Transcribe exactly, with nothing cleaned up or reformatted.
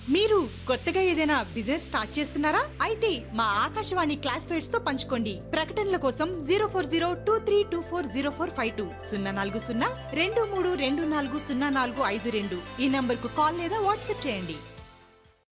మీరు కొత్తగా ఏదైనా బిజినెస్ స్టార్ట్ చేస్తున్నారా? అయితే మా ఆకాశవాణి క్లాస్ ఫైట్స్ తో పంచుకోండి. ప్రకటనల కోసం zero four zero two three two four zero four five two సున్నా నాలుగు సున్నా రెండు మూడు రెండు నాలుగు సున్నా నాలుగు ఐదు రెండు ఈ నంబర్ కు కాల్ లేదా వాట్సాప్ చేయండి.